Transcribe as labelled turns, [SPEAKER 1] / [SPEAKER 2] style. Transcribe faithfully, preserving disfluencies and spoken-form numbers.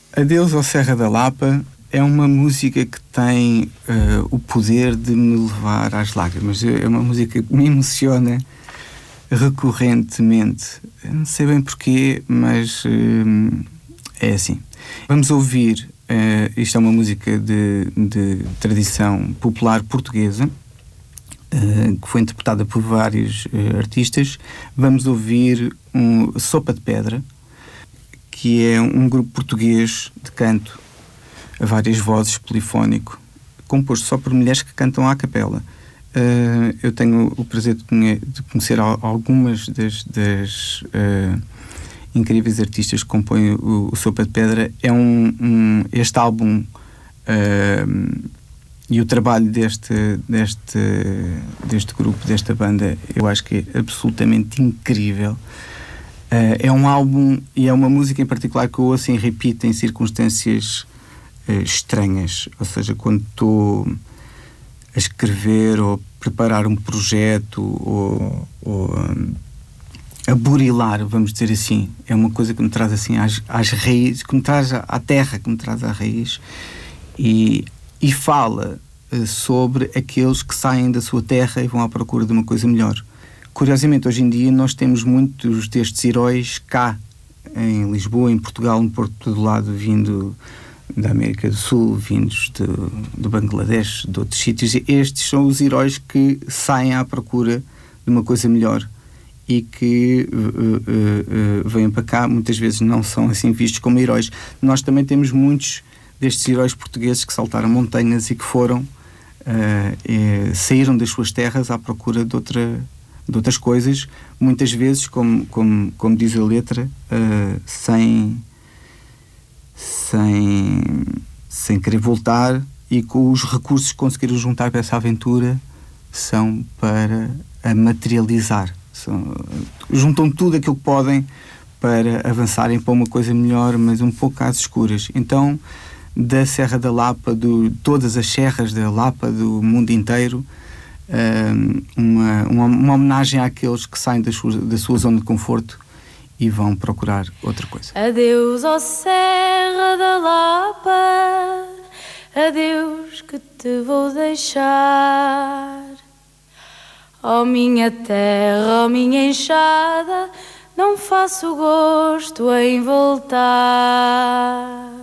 [SPEAKER 1] Adeus ao Serra da Lapa é uma música que tem uh, o poder de me levar às lágrimas. É uma música que me emociona recorrentemente. Eu não sei bem porquê, mas uh, é assim. Vamos ouvir, uh, isto é uma música de, de tradição popular portuguesa, uh, que foi interpretada por vários uh, artistas. Vamos ouvir um Sopa de Pedra, que é um grupo português de canto a várias vozes, polifónico, composto só por mulheres que cantam à capela. Uh, eu tenho o prazer de, conhe- de conhecer al- algumas das, das uh, incríveis artistas que compõem o, o Sopa de Pedra. É um, um este álbum uh, e o trabalho deste, deste, deste grupo, desta banda, eu acho que é absolutamente incrível. Uh, é um álbum e é uma música em particular que eu ouço em repeat em circunstâncias uh, estranhas, ou seja, quando estou a escrever ou preparar um projeto ou, ou um, a burilar, vamos dizer assim. É uma coisa que me traz assim às, às raízes, que me traz à, à terra, que me traz à raiz e, e fala uh, sobre aqueles que saem da sua terra e vão à procura de uma coisa melhor. Curiosamente, hoje em dia nós temos muitos destes heróis cá, em Lisboa, em Portugal, no Porto do Lado, vindo da América do Sul, vindos de, do Bangladesh, de outros sítios. Estes são os heróis que saem à procura de uma coisa melhor e que uh, uh, uh, vêm para cá. Muitas vezes não são assim vistos como heróis. Nós também temos muitos destes heróis portugueses que saltaram montanhas e que foram, uh, e saíram das suas terras à procura de outra... de outras coisas, muitas vezes, como, como, como diz a letra, uh, sem, sem, sem querer voltar, e com os recursos que conseguiram juntar para essa aventura são para a materializar. São, juntam tudo aquilo que podem para avançarem para uma coisa melhor, mas um pouco às escuras. Então, da Serra da Lapa, de todas as serras da Lapa, do mundo inteiro, Uma, uma, uma homenagem àqueles que saem da sua, da sua zona de conforto e vão procurar outra coisa.
[SPEAKER 2] Adeus, ó Serra da Lapa, adeus que te vou deixar. Ó minha terra, ó minha enxada, não faço gosto em voltar.